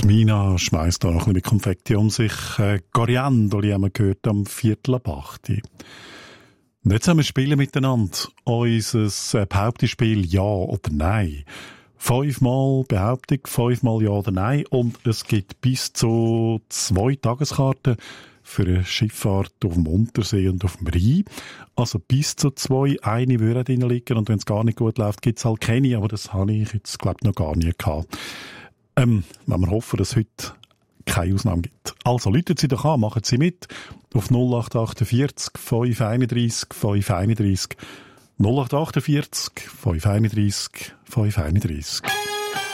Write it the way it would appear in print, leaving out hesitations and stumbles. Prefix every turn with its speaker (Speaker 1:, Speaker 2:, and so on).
Speaker 1: Die Mina schmeißt da noch ein bisschen mit Konfetti um sich. Coriandoli haben wir gehört am 7:45. Und jetzt haben wir Spiele miteinander. Unser Behauptungsspiel Ja oder Nein. 5-mal Behauptung, 5-mal Ja oder Nein. Und es gibt bis zu 2 Tageskarten für eine Schifffahrt auf dem Untersee und auf dem Rhein. Also bis zu 2, eine würde drin liegen. Und wenn es gar nicht gut läuft, gibt es halt keine. Aber das habe ich jetzt, glaube ich, noch gar nie gehabt. Wenn wir hoffen, dass es heute keine Ausnahme gibt. Also, läutet Sie doch an, machen Sie mit. Auf 0848 531 531. 0848 531 531.